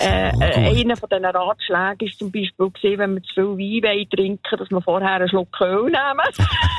Einer von diesen Ratschlägen ist zum Beispiel gesehen, wenn wir zu viel Wein trinken, dass wir vorher einen Schluck Öl nehmen.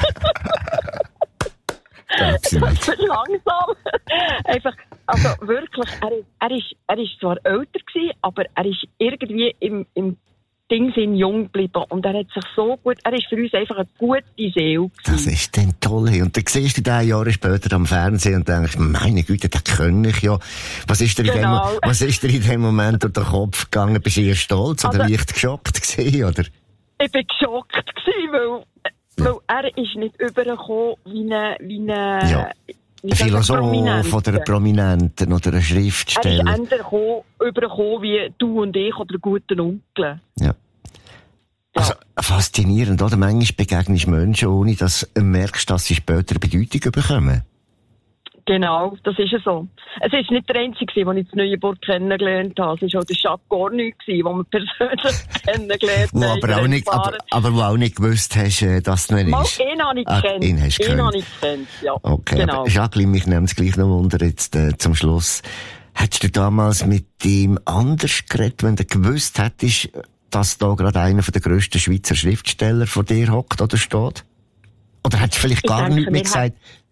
Das ist langsam. Einfach, also wirklich, er ist zwar älter gewesen, aber er ist irgendwie im Ding sind jung geblieben und er hat sich so gut, er ist für uns einfach eine gute Seele gewesen. Das ist dann toll. Und dann siehst du den Jahre später am Fernsehen und denkst, meine Güte, den kann ich ja. Was ist dir in dem Moment durch den Kopf gegangen? Bist du eher stolz oder leicht geschockt gewesen, oder? Ich bin geschockt gewesen, weil er ist nicht übergekommen wie eine Philosoph oder ein Prominenten oder ein Schriftsteller. Er ist eher übergekommen wie du und ich oder ein guter Onkel. Ja. Also, faszinierend, oder? Manchmal begegnest du Menschen, ohne dass du merkst, dass sie später eine Bedeutung bekommen. Genau, das ist ja so. Es ist nicht der einzige, den ich in Neuenburg kennengelernt habe. Es war auch der Jacques Cornu, den wir persönlich kennengelernt haben. Aber wo auch nicht gewusst hast, dass du ihn ist. Ihn habe ich gekannt. Ihn hast du gekannt, ja. Okay, genau. Jacqueline, mich nimmt es gleich noch Wunder jetzt zum Schluss. Hättest du damals mit ihm anders geredet, wenn du gewusst hättest, dass da gerade einer der grössten Schweizer Schriftsteller vor dir hockt oder steht? Oder hättest du vielleicht gar nichts mehr gesagt?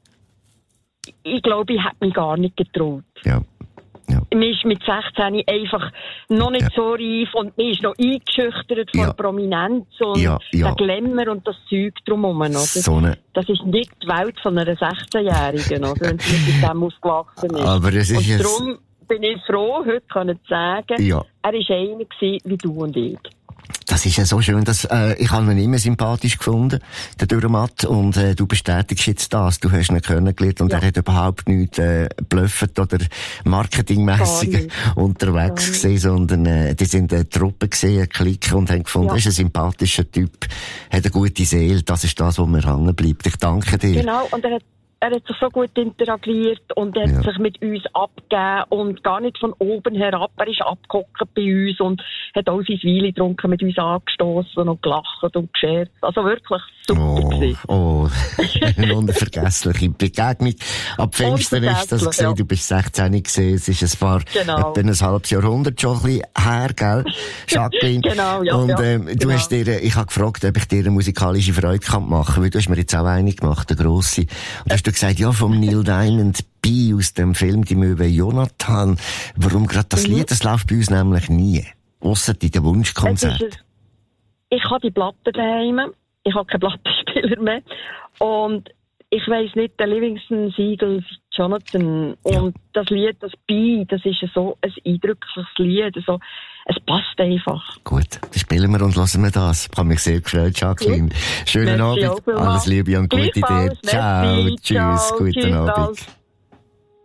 Ich glaube, ich hätte mich gar nicht getraut. Ja. Mir ist mit 16 einfach noch nicht so reif und mir ist noch eingeschüchtert von Prominenz und der Glamour und das Zeug drumherum. Das ist nicht die Welt von einer 16-Jährigen, oder? Wenn sie mit dem aufgewachsen ist. Aber es ist und darum bin ich froh, heute können zu sagen, er war einer wie du und ich. Das ist ja so schön, dass ich habe ihn immer sympathisch gefunden, der Dürrematt, und du bestätigst jetzt das. Du hast ihn kennengelernt und er hat überhaupt nichts blöffet oder marketingmässig unterwegs gesehen, sondern die sind eine Truppe gesehen, eine Clique, und haben gefunden, er ist ein sympathischer Typ, hat eine gute Seele, das ist das, wo mir hängen bleibt. Ich danke dir. Genau, und er hat sich so gut interagiert und er hat sich mit uns abgegeben und gar nicht von oben herab. Er ist abgehockt bei uns und hat auch sein Wein getrunken, mit uns angestoßen und gelacht und gescherzt. Also wirklich super gewesen. Oh, eine unvergessliche Begegnung. Ab Pfingsten ist das gesehen. Du bist 16 gesehen. Es ist etwa ein halbes Jahrhundert schon ein bisschen her, gell? Jacqueline. Genau, ja. Und du hast dir, ich habe gefragt, ob ich dir eine musikalische Freude machen kann, weil du hast mir jetzt auch eine gemacht, eine grosse. Und hast du gesagt, ja, vom Neil Diamond B aus dem Film Die Möwe Jonathan. Warum gerade das Lied? Das läuft bei uns nämlich nie. Ausser in den Wunschkonzerten. Ich habe die Platte daheim. Ich habe keinen Plattenspieler mehr. Und ich weiss nicht, der Livingston Seagulls Jonathan. Und das Lied, das B, das ist so ein eindrückliches Lied. Also, es passt einfach. Gut, dann spielen wir und hören wir das. Ich habe mich sehr gefreut, Jacqueline. Schönen Abend. Alles Liebe und gute Idee. Ciao. Tschüss. Guten Abend.